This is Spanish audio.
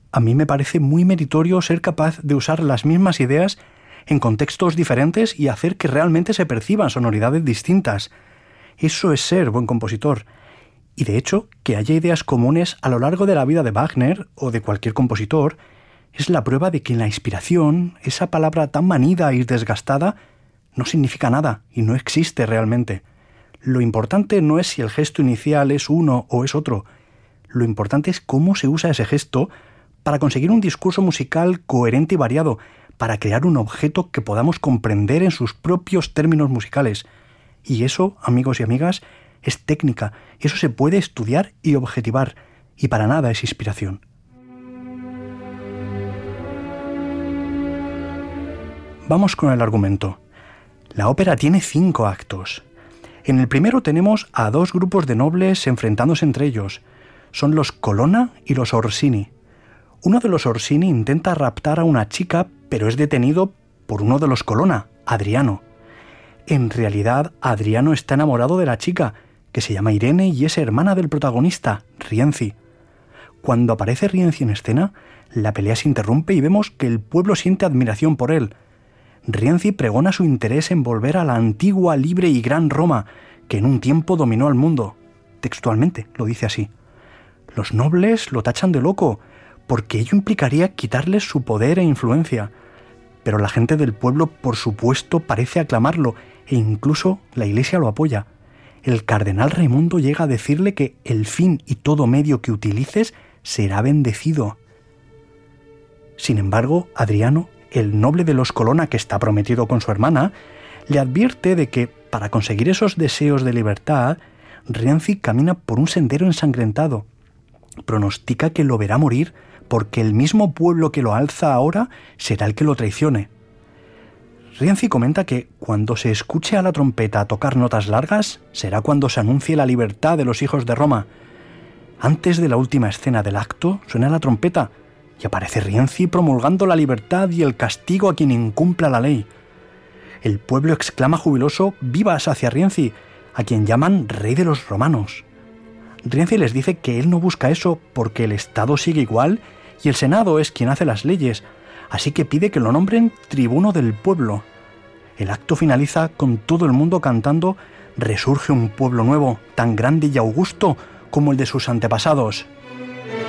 A mí me parece muy meritorio ser capaz de usar las mismas ideas en contextos diferentes y hacer que realmente se perciban sonoridades distintas. Eso es ser buen compositor. Y de hecho, que haya ideas comunes a lo largo de la vida de Wagner o de cualquier compositor es la prueba de que la inspiración, esa palabra tan manida y desgastada, no significa nada y no existe realmente. Lo importante no es si el gesto inicial es uno o es otro. Lo importante es cómo se usa ese gesto para conseguir un discurso musical coherente y variado, para crear un objeto que podamos comprender en sus propios términos musicales. Y eso, amigos y amigas, es técnica. Eso se puede estudiar y objetivar, y para nada es inspiración. Vamos con el argumento. La ópera tiene 5 actos. En el primero tenemos a 2 grupos de nobles enfrentándose entre ellos. Son los Colonna y los Orsini. Uno de los Orsini intenta raptar a una chica, pero es detenido por uno de los Colonna, Adriano. En realidad, Adriano está enamorado de la chica, que se llama Irene y es hermana del protagonista, Rienzi. Cuando aparece Rienzi en escena, la pelea se interrumpe y vemos que el pueblo siente admiración por él. Rienzi pregona su interés en volver a la antigua, libre y gran Roma, que en un tiempo dominó al mundo. Textualmente lo dice así. Los nobles lo tachan de loco, porque ello implicaría quitarles su poder e influencia. Pero la gente del pueblo, por supuesto, parece aclamarlo, e incluso la Iglesia lo apoya. El cardenal Raimundo llega a decirle que el fin y todo medio que utilices será bendecido. Sin embargo, Adriano, el noble de los Colonna que está prometido con su hermana, le advierte de que, para conseguir esos deseos de libertad, Rienzi camina por un sendero ensangrentado. Pronostica que lo verá morir porque el mismo pueblo que lo alza ahora será el que lo traicione. Rienzi comenta que cuando se escuche a la trompeta tocar notas largas, será cuando se anuncie la libertad de los hijos de Roma. Antes de la última escena del acto, suena la trompeta y aparece Rienzi promulgando la libertad y el castigo a quien incumpla la ley. El pueblo exclama jubiloso «¡Vivas!» hacia Rienzi, a quien llaman rey de los romanos. Rienzi les dice que él no busca eso porque el Estado sigue igual y el Senado es quien hace las leyes, así que pide que lo nombren tribuno del pueblo. El acto finaliza con todo el mundo cantando «Resurge un pueblo nuevo, tan grande y augusto como el de sus antepasados».